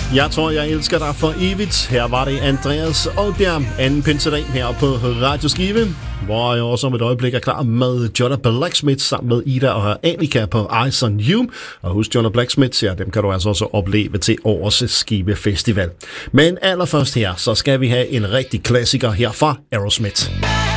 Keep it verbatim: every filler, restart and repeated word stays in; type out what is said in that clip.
Jeg tror, jeg elsker dig for evigt. Her var det Andreas Oddbjerg, anden pinsedag her på Radio Skive, hvor jeg også om et øjeblik er klar med Jonna Blacksmith sammen med Ida og Annika på Eyes on You. Og husk, Jonna Blacksmith, ja, dem kan du altså også opleve til årets Skive Festival. Men allerførst her, så skal vi have en rigtig klassiker her fra Aerosmith.